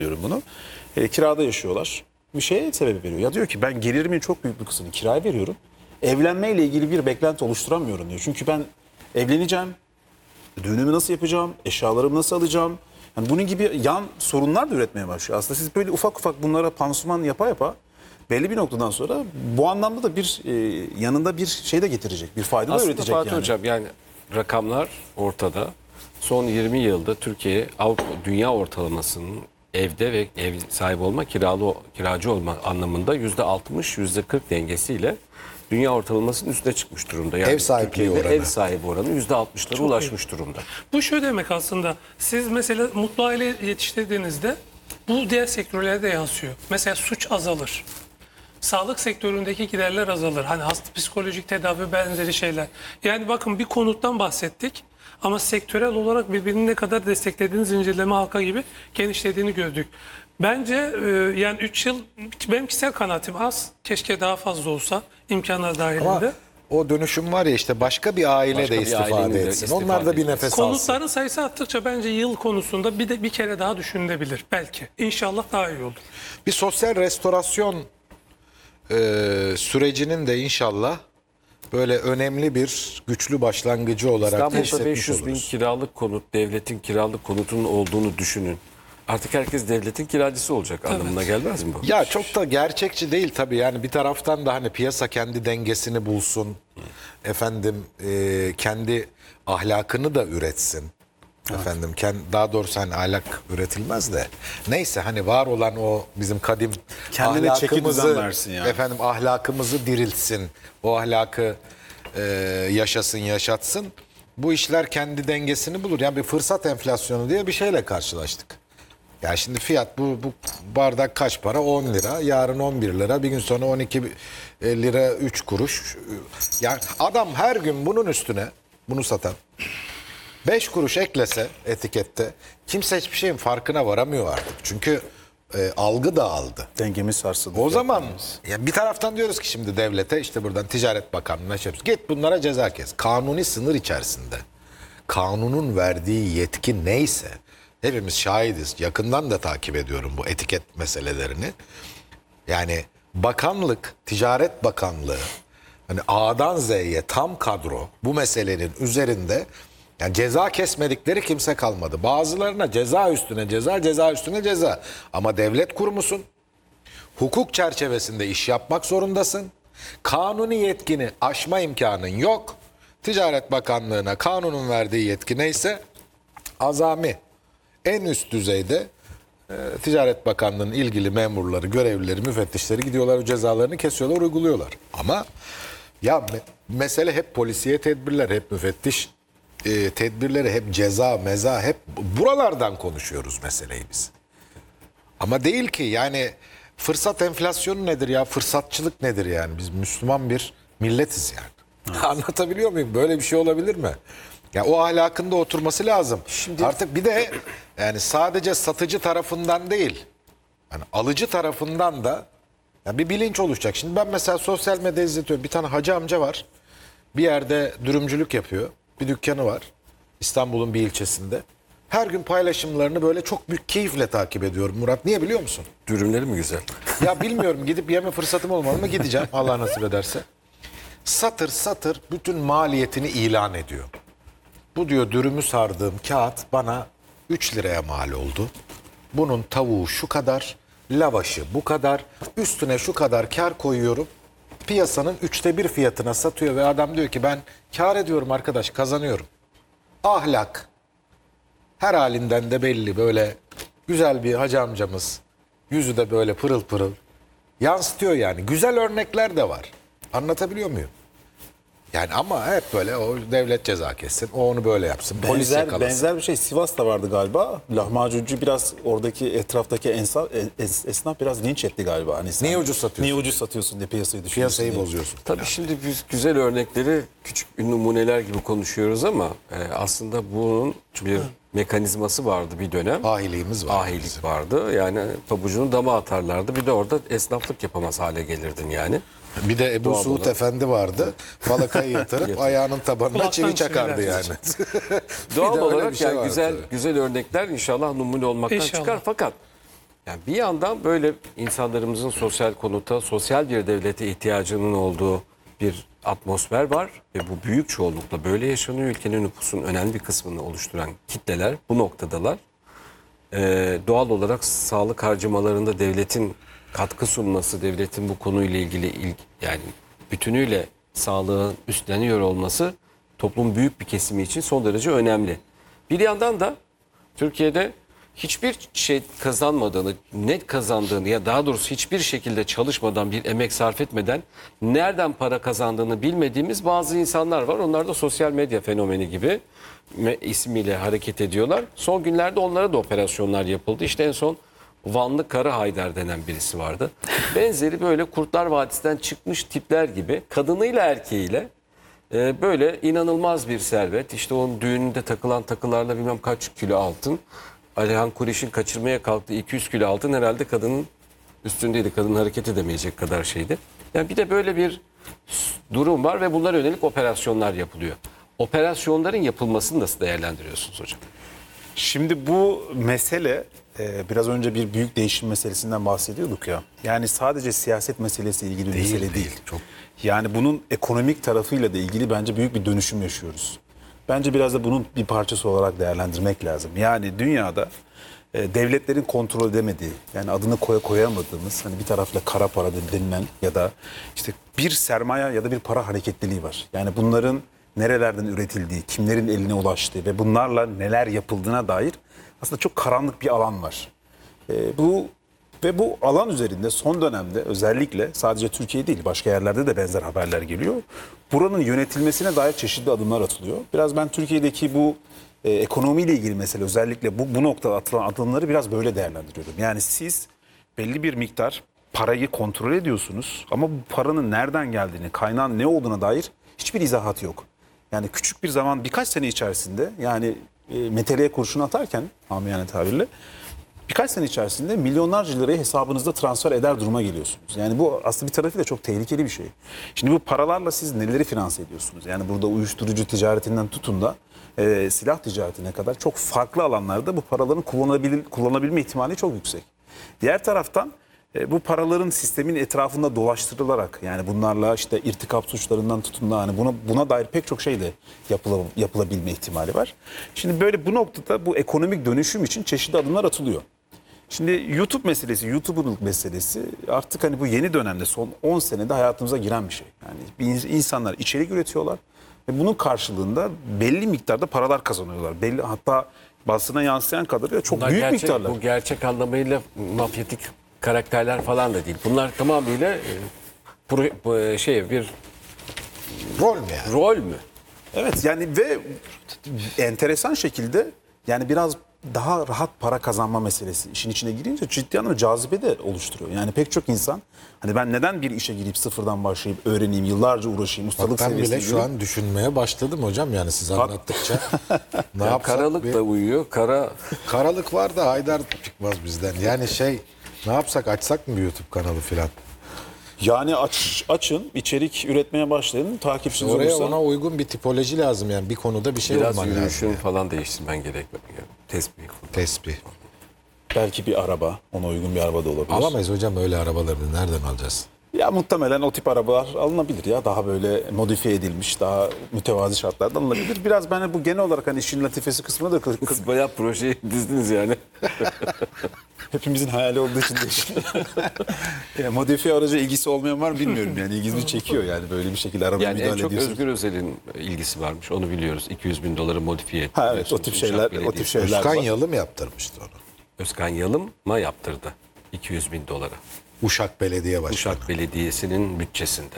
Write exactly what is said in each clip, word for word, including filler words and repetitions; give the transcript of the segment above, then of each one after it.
diyorum bunu. E, kirada yaşıyorlar. Bir şeye sebep veriyor. Ya diyor ki ben gelirimin çok büyük bir kısmını kiraya veriyorum. Evlenmeyle ilgili bir beklenti oluşturamıyorum diyor. Çünkü ben evleneceğim. Düğünümü nasıl yapacağım? Eşyalarımı nasıl alacağım? Yani bunun gibi yan sorunlar da üretmeye başlıyor. Aslında siz böyle ufak ufak bunlara pansuman yapa yapa belli bir noktadan sonra bu anlamda da bir e, yanında bir şey de getirecek. Bir fayda da Aslında üretecek Fatih yani. Hocam, yani rakamlar ortada. Son yirmi yılda Türkiye Avrupa dünya ortalamasının evde ve ev sahibi olma, kiralı kiracı olma anlamında yüzde altmış yüzde kırk dengesiyle dünya ortalamasının üstüne çıkmış durumda. Yani Ev sahipliği Türkiye'de oranı. ev sahibi oranı yüzde altmışlara ulaşmış durumda. Bu şu demek aslında, siz mesela mutlu aile yetiştirdiğinizde bu diğer sektörlere de yansıyor. Mesela suç azalır. Sağlık sektöründeki giderler azalır. Hani hasta psikolojik tedavi benzeri şeyler. Yani bakın, bir konuttan bahsettik ama sektörel olarak birbirini ne kadar desteklediğini, zincirleme halka gibi genişlediğini gördük. Bence e, yani üç yıl benim kişisel kanaatim az. Keşke daha fazla olsa imkanlar dahilinde. Ama o dönüşüm var ya, işte başka bir aile Başka de bir istifade ailenin de etsin. istifade Onlar da bir etsin. nefes alsın. Konutların sayısı arttıkça bence yıl konusunda bir de bir kere daha düşünülebilir belki. İnşallah daha iyi olur. Bir sosyal restorasyon e, sürecinin de inşallah böyle önemli bir güçlü başlangıcı olarak İstanbul'da hissetmiş beş yüz bin oluruz. kiralık konut, devletin kiralık konutunun olduğunu düşünün. Artık herkes devletin kiracısı olacak anlamına gelmez mi bu? Ya çok da gerçekçi değil tabii, yani bir taraftan da hani piyasa kendi dengesini bulsun, efendim e, kendi ahlakını da üretsin. Efendim kendi, daha doğrusu hani ahlak üretilmez de neyse, hani var olan o bizim kadim Kendine çeki düzen versin yani. efendim ahlakımızı diriltsin, o ahlakı e, yaşasın, yaşatsın. Bu işler kendi dengesini bulur. Yani bir fırsat enflasyonu diye bir şeyle karşılaştık. Ya şimdi fiyat, bu, bu bardak kaç para? on lira. Yarın on bir lira. Bir gün sonra on iki lira üç kuruş. Yani adam her gün bunun üstüne, bunu satan beş kuruş eklese etikette, kimse hiçbir şeyin farkına varamıyor artık. Çünkü e, algı dağıldı. Dengemiz sarsıldı. O zaman yani bir taraftan diyoruz ki şimdi devlete, işte buradan Ticaret Bakanlığı'na şey yapıyoruz. Git bunlara ceza kes. Kanuni sınır içerisinde kanunun verdiği yetki neyse, hepimiz şahidiz. Yakından da takip ediyorum bu etiket meselelerini. Yani bakanlık, Ticaret Bakanlığı hani A'dan Z'ye tam kadro bu meselenin üzerinde, yani ceza kesmedikleri kimse kalmadı. Bazılarına ceza üstüne ceza, ceza üstüne ceza. Ama devlet kurumusun. Hukuk çerçevesinde iş yapmak zorundasın. Kanuni yetkini aşma imkanın yok. Ticaret Bakanlığı'na kanunun verdiği yetki neyse, azami en üst düzeyde e, Ticaret Bakanlığı'nın ilgili memurları, görevlileri, müfettişleri gidiyorlar, o cezalarını kesiyorlar, uyguluyorlar. Ama ya me- mesele hep polisiye tedbirler, hep müfettiş e, tedbirleri, hep ceza, meza, hep buralardan konuşuyoruz meseleyi biz. Ama değil ki yani, fırsat enflasyonu nedir ya? Fırsatçılık nedir yani? Biz Müslüman bir milletiz yani. Evet. Anlatabiliyor muyum? Böyle bir şey olabilir mi? Ya o ahlakında oturması lazım. Şimdi artık bir de yani sadece satıcı tarafından değil, yani alıcı tarafından da ya bir bilinç oluşacak. Şimdi ben mesela sosyal medyada izletiyorum. Bir tane hacı amca var. Bir yerde dürümcülük yapıyor. Bir dükkanı var. İstanbul'un bir ilçesinde. Her gün paylaşımlarını böyle çok büyük keyifle takip ediyorum Murat. Niye biliyor musun? Dürümleri mi güzel? Ya bilmiyorum, gidip yeme fırsatım olmadı mı gideceğim Allah nasip ederse. Satır satır bütün maliyetini ilan ediyor. Bu diyor, dürümü sardığım kağıt bana üç liraya mal oldu. Bunun tavuğu şu kadar, lavaşı bu kadar, üstüne şu kadar kar koyuyorum. Piyasanın üçte bir fiyatına satıyor ve adam diyor ki ben kar ediyorum arkadaş, kazanıyorum. Ahlak. Her halinden de belli, böyle güzel bir hacı amcamız. Yüzü de böyle pırıl pırıl. Yansıtıyor yani. Güzel örnekler de var. Anlatabiliyor muyum? Yani ama hep böyle o devlet ceza kessin, o onu böyle yapsın, polis Benzer, yakalasın. benzer bir şey Sivas'ta vardı galiba. Lahmacuncu biraz oradaki etraftaki ensa, es, esnaf biraz linç etti galiba. Hani sen Niye ucuz satıyorsun? Niye ucuz satıyorsun diye piyasayı düşürüyorsun Piyasayı diye. bozuyorsun. Tabii şimdi biz güzel örnekleri küçük numuneler gibi konuşuyoruz ama e, aslında bunun bir mekanizması vardı bir dönem. Ahiliğimiz var. Ahilik vardı. Yani pabucunu dama atarlardı. Bir de orada esnaflık yapamaz hale gelirdin yani. Bir de Ebu Doğal Suud olarak. Efendi vardı. Falakayı yatırıp ayağının tabanına Kulaktan çivi çakardı çiviler. yani. Bir Doğal de öyle olarak bir şey yani vardı. güzel güzel örnekler inşallah numune olmaktan İnşallah. çıkar. Fakat Yani bir yandan böyle insanlarımızın sosyal konuta, sosyal bir devlete ihtiyacının olduğu bir atmosfer var ve bu büyük çoğunlukla böyle yaşanıyor. Ülkenin nüfusunun önemli bir kısmını oluşturan kitleler bu noktadalar. Ee, doğal olarak sağlık harcamalarında devletin katkı sunması, devletin bu konuyla ilgili il, yani bütünüyle sağlığı üstleniyor olması toplumun büyük bir kesimi için son derece önemli. Bir yandan da Türkiye'de hiçbir şey kazanmadığını, net kazandığını ya daha doğrusu hiçbir şekilde çalışmadan, bir emek sarf etmeden nereden para kazandığını bilmediğimiz bazı insanlar var. Onlar da sosyal medya fenomeni gibi ismiyle hareket ediyorlar. Son günlerde onlara da operasyonlar yapıldı. İşte en son Vanlı Kara Haydar denen birisi vardı. Benzeri böyle Kurtlar Vadisi'nden çıkmış tipler gibi kadınıyla erkeğiyle e, böyle inanılmaz bir servet. İşte onun düğününde takılan takılarla bilmem kaç kilo altın. Alihan Kuriş'in kaçırmaya kalktığı iki yüz kilo altın herhalde kadının üstündeydi. Kadın hareket edemeyecek kadar şeydi. Yani bir de böyle bir durum var ve bunlara yönelik operasyonlar yapılıyor. Operasyonların yapılmasını nasıl değerlendiriyorsunuz hocam? Şimdi bu mesele e, biraz önce bir büyük değişim meselesinden bahsediyorduk ya. Yani sadece siyaset meselesiyle ilgili bir Değil, mesele değil. değil, çok. Yani bunun ekonomik tarafıyla da ilgili bence büyük bir dönüşüm yaşıyoruz. Bence biraz da bunun bir parçası olarak değerlendirmek lazım. Yani dünyada e, devletlerin kontrol edemediği, yani adını koya koyamadığımız hani bir tarafla kara para denilen ya da işte bir sermaye ya da bir para hareketliliği var. Yani bunların nerelerden üretildiği, kimlerin eline ulaştığı ve bunlarla neler yapıldığına dair aslında çok karanlık bir alan var. E, bu ve bu alan üzerinde son dönemde özellikle sadece Türkiye değil başka yerlerde de benzer haberler geliyor. Buranın yönetilmesine dair çeşitli adımlar atılıyor. Biraz ben Türkiye'deki bu e, ekonomiyle ilgili mesele özellikle bu, bu noktada atılan adımları biraz böyle değerlendiriyorum. Yani siz belli bir miktar parayı kontrol ediyorsunuz ama bu paranın nereden geldiğini, kaynağın ne olduğuna dair hiçbir izahat yok. Yani küçük bir zaman birkaç sene içerisinde yani e, meteleye kurşun atarken amiyane tabirle birkaç sene içerisinde milyonlarca lirayı hesabınızda transfer eder duruma geliyorsunuz. Yani bu aslında bir tarafıyla çok tehlikeli bir şey. Şimdi bu paralarla siz neleri finanse ediyorsunuz? Yani burada uyuşturucu ticaretinden tutun da e, silah ticaretine kadar çok farklı alanlarda bu paraların kullanabil, kullanabilme ihtimali çok yüksek. Diğer taraftan e, bu paraların sistemin etrafında dolaştırılarak yani bunlarla işte irtikap suçlarından tutun da hani buna, buna dair pek çok şey de yapıla, yapılabilme ihtimali var. Şimdi böyle bu noktada bu ekonomik dönüşüm için çeşitli adımlar atılıyor. Şimdi YouTube meselesi, YouTuber'lık meselesi artık hani bu yeni dönemde son on senede hayatımıza giren bir şey. Yani insanlar içerik üretiyorlar ve bunun karşılığında belli miktarda paralar kazanıyorlar. Belli hatta basına yansıyan kadarıyla çok Bunlar büyük gerçek, miktarlar. Bu gerçek anlamıyla mafyatik karakterler falan da değil. Bunlar tamamıyla e, pro, bu, şey bir Rol mü yani? rol mü? Evet yani ve enteresan şekilde yani biraz daha rahat para kazanma meselesi işin içine girince ciddi anlamda cazibe de oluşturuyor. Yani pek çok insan hani ben neden bir işe girip sıfırdan başlayıp öğreneyim, yıllarca uğraşayım, ustalık Ben seviyesine bile şu gireyim. an düşünmeye başladım hocam yani siz anlattıkça. ne Ya yapsak karalık bir- da uyuyor. Kara Karalık var da Haydar çıkmaz bizden. Yani şey ne yapsak açsak mı bir YouTube kanalı filan? Yani aç, açın, içerik üretmeye başlayın, takipçiniz Oraya olursa. ona uygun bir tipoloji lazım yani bir konuda bir şey biraz olman lazım. yürüyüşünü Yani. falan değiştirmen gerekmiyor. Tespih. Tesbih. Belki bir araba, ona uygun bir araba da olabilir. Alamayız hocam öyle arabaları nereden alacağız? Ya muhtemelen o tip arabalar alınabilir ya. Daha böyle modifiye edilmiş, daha mütevazi şartlarda alınabilir. Biraz ben bu genel olarak hani işin latifesi kısmına da kız, kız- Siz bayağı projeyi dizdiniz yani. hepimizin hayali olduğu için de işin. Ya modifiye araca ilgisi olmayan var mı bilmiyorum yani. İlgimi çekiyor yani böyle bir şekilde arabaya Yani en müdahale çok ediyorsun. Özgür Özel'in ilgisi varmış. Onu biliyoruz. iki yüz bin doları modifiye etti. Ha evet o tip Uşak şeyler, o tip Belediyesi. şeyler Özkan var. Yalım yaptırmıştı onu. Özkan Yalım'a yaptırdı. iki yüz bin dolara. Uşak Belediye Başkanı. Uşak Belediyesi'nin bütçesinde.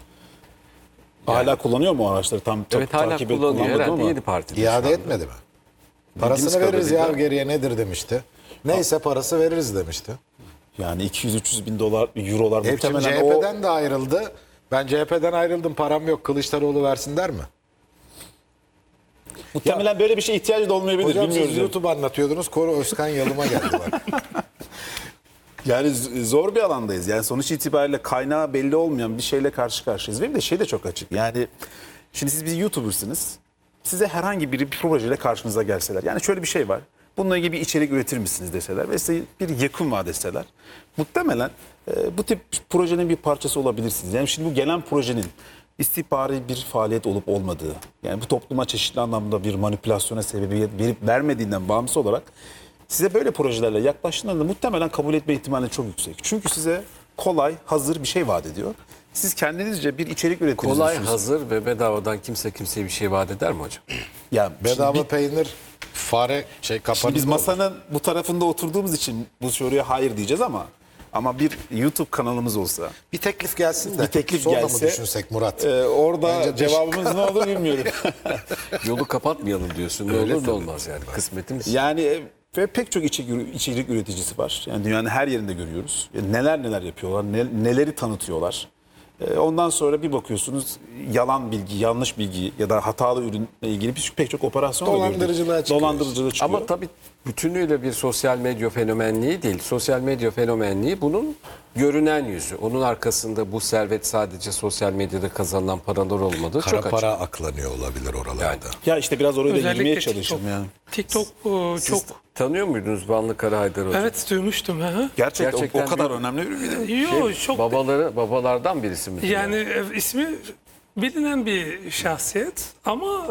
Hala kullanıyor mu o araçları? Tam ta- Evet hala takip et- kullanıyor. kullanmadım Herhalde ama. yeni partide. İade şu anda. etmedi mi? Parasını veririz ya kadarıyla- geriye nedir demişti. Neyse parası veririz demişti. Yani iki yüz üç yüz bin dolar, eurolar Hep şimdi muhtemelen o... C H P'den de ayrıldı. Ben C H P'den ayrıldım param yok Kılıçdaroğlu versin der mi? Muhtemelen böyle bir şeye ihtiyacı da olmayabilir. Hocam bilmiyoruz siz yani. YouTube anlatıyordunuz. Konu Özkan Yalım'a geldi bak. Yani z- zor bir alandayız. Yani sonuç itibariyle kaynağı belli olmayan bir şeyle karşı karşıyayız. Benim de şey de çok açık. Yani şimdi siz bir YouTuber'sınız. Size herhangi biri bir projeyle karşınıza gelseler. Yani şöyle bir şey var. bununla ilgili bir içerik üretir misiniz deseler ve size bir yakın vaat etseler muhtemelen e, bu tip projenin bir parçası olabilirsiniz. Yani şimdi bu gelen projenin istihbari bir faaliyet olup olmadığı, yani bu topluma çeşitli anlamda bir manipülasyona sebebiyet verip vermediğinden bağımsız olarak size böyle projelerle yaklaştığında muhtemelen kabul etme ihtimali çok yüksek. Çünkü size kolay, hazır bir şey vaat ediyor. Siz kendinizce bir içerik ürettiğinizi Kolay, düşünüyorsunuz. hazır ve bedavadan kimse kimseye bir şey vaat eder mi hocam? Ya Bedava şimdi, peynir, fare şey şimdi kapanır. biz masanın bu tarafında oturduğumuz için bu soruya hayır diyeceğiz ama ama bir YouTube kanalımız olsa, Bir teklif gelsin de bir teklif sonra gelse mı düşünsek Murat? e, orada Bence dış- cevabımız ne olur bilmiyorum. Yolu kapatmayalım diyorsun. Ne Öyle olur ne tabii. olmaz yani. Kısmetimiz. Yani e, ve pek çok içerik, içerik üreticisi var. Yani dünyanın her yerinde görüyoruz. Yani neler neler yapıyorlar, ne- neleri tanıtıyorlar. E, ondan sonra bir bakıyorsunuz yalan bilgi, yanlış bilgi ya da hatalı ürünle ilgili bir, pek çok operasyon da gördük. Dolandırıcılığa çıkıyor Dolandırıcılığa çıkıyor. Ama tabii bütünüyle bir sosyal medya fenomenliği değil. Sosyal medya fenomenliği bunun görünen yüzü. Onun arkasında bu servet sadece sosyal medyada kazanılan paralar olmadığı Kara çok açık. para aklanıyor olabilir oralarda. Ya işte biraz oraya da girmeye Özellikle çalıştım TikTok. yani. TikTok e, çok... Tanıyor muydunuz Vanlı Karahaydar hocam? Evet duymuştum. Hı hı. Gerçekten, Gerçekten o, o kadar bir- önemli bir ürün. Yok çok Babaları, babalardan birisi mi? yani e, ismi bilinen bir şahsiyet ama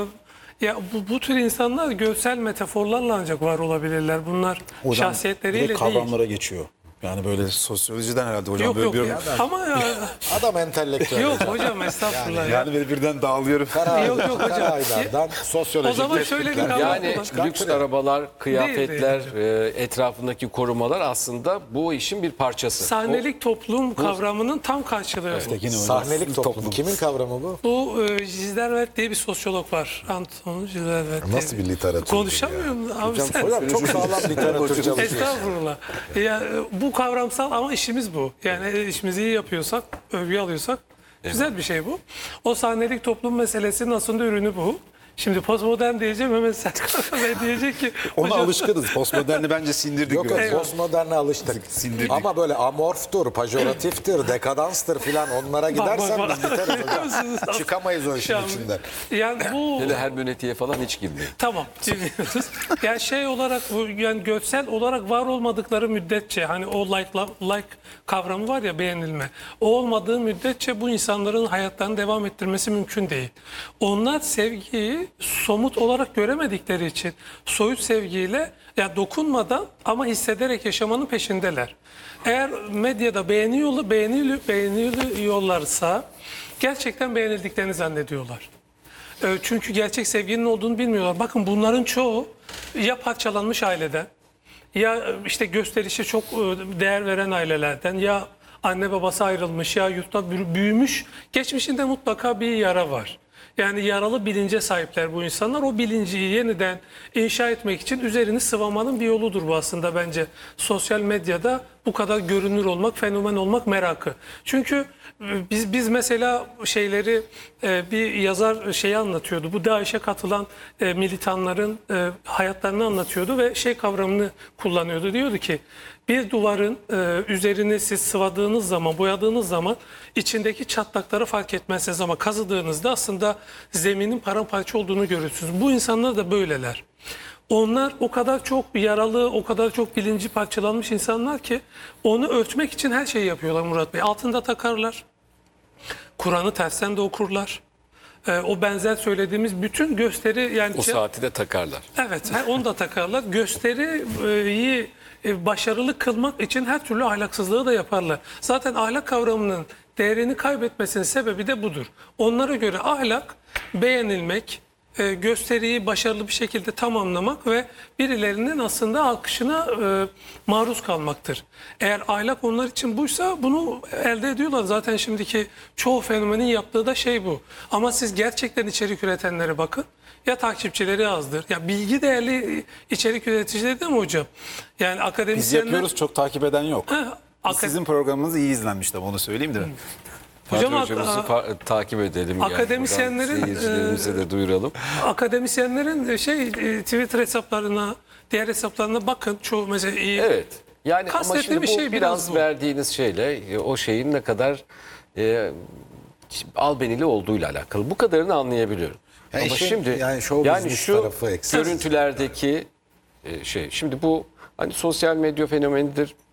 e, ya bu, bu tür insanlar görsel metaforlarla ancak var olabilirler. Bunlar Hocam, şahsiyetleriyle direkt değil. kavramlara geçiyor. Yani böyle sosyolojiden herhalde hocam. Yok böyle yok bir- ya. Ama ya, Adam entelektüel. yok hocam estağfurullah ya. Yani böyle birden dağılıyorum. Yok yok hocam. Karaylardan sosyolojik O zaman şöyle bir tespitler. kavram Yani var. lüks arabalar, kıyafetler, e, etrafındaki korumalar aslında bu işin bir parçası. Sahnelik toplum kavramının tam karşılığı. bu. Tekin hocam. Sahnelik toplum. Kimin kavramı bu? Bu e, Gilles diye bir sosyolog var. Anton Gilles Nasıl bir literatür? Konuşamıyorum abi sen. Hocam çok sağlam literatür çalışıyor. Estağfurullah. Ya, e, bu kavramsal ama işimiz bu. Yani işimizi iyi yapıyorsak, övgü alıyorsak güzel bir şey bu. O sahnelik toplum meselesinin aslında ürünü bu. Şimdi postmodern diyeceğim Mehmet Serkan Bey diyecek ki Ona hocam, alışkınız. Postmoderni bence sindirdik Yok biraz. yok postmoderne alıştık. Ama böyle amorftur, pejoratiftir, dekadanstır filan onlara gidersen bak, biz bak. biteriz hocam. Çıkamayız o işin Şu an- içinden. Yani bu Hele hermenetiğe falan hiç girmeyin. tamam dinliyoruz. Yani şey olarak bu yani görsel olarak var olmadıkları müddetçe hani o like like kavramı var ya beğenilme. O olmadığı müddetçe bu insanların hayatlarını devam ettirmesi mümkün değil. Onlar sevgiyi somut olarak göremedikleri için soyut sevgiyle ya dokunmadan ama hissederek yaşamanın peşindeler. Eğer medyada beğeniyorlar, beğeniliyor, beğeniliyorlarsa gerçekten beğenildiklerini zannediyorlar. E, Çünkü gerçek sevginin olduğunu bilmiyorlar. Bakın bunların çoğu ya parçalanmış aileden, ya e, işte gösterişe çok e, değer veren ailelerden, ya anne babası ayrılmış, ya yurtta bü- büyümüş. Geçmişinde mutlaka bir yara var. Yani yaralı bilince sahipler bu insanlar. O bilinci yeniden inşa etmek için üzerini sıvamanın bir yoludur bu aslında bence. Sosyal medyada bu kadar görünür olmak, fenomen olmak merakı. Çünkü e, biz biz mesela şeyleri e, bir yazar şeyi anlatıyordu. Bu DAEŞ'e katılan e, militanların e, hayatlarını anlatıyordu ve şey kavramını kullanıyordu. Diyordu ki bir duvarın e, üzerini siz sıvadığınız zaman, boyadığınız zaman içindeki çatlakları fark etmezsiniz ama kazıdığınızda aslında zeminin paramparça olduğunu görürsünüz. Bu insanlar da böyleler. Onlar o kadar çok yaralı, o kadar çok bilinci parçalanmış insanlar ki onu örtmek için her şeyi yapıyorlar Murat Bey. Altında takarlar, Kur'an'ı tersten de okurlar. E, o benzer söylediğimiz bütün gösteri yani O saati de takarlar. evet he, onu da takarlar. Gösteriyi e, başarılı kılmak için her türlü ahlaksızlığı da yaparlar. Zaten ahlak kavramının değerini kaybetmesinin sebebi de budur. Onlara göre ahlak beğenilmek, e, gösteriyi başarılı bir şekilde tamamlamak ve birilerinin aslında alkışına e, maruz kalmaktır. Eğer ahlak onlar için buysa bunu elde ediyorlar. Zaten şimdiki çoğu fenomenin yaptığı da şey bu. Ama siz gerçekten içerik üretenlere bakın. Ya takipçileri azdır. Ya bilgi değerli içerik üreticileri değil mi hocam? Yani Biz akademisyenler... yapıyoruz, çok takip eden yok. Ha, Biz aka- Sizin programınız iyi izlenmiş de onu söyleyeyim de. Hocam, Hocam, hocamızı a- fa- takip edelim. akademisyenlerin, Yani. Buradan Seyircilerimize de duyuralım. akademisyenlerin şey e, Twitter hesaplarına, diğer hesaplarına bakın. Çoğu mesela iyi. Evet. Yani ama Kastettiği şimdi bir bu şey biraz biraz bu. verdiğiniz şeyle e, o şeyin ne kadar e, albenili olduğuyla alakalı. Bu kadarını anlayabiliyorum. Ya ama işin- şimdi yani show yani business şu tarafı eksik. görüntülerdeki e, şey. Şimdi bu hani sosyal medya fenomenidir.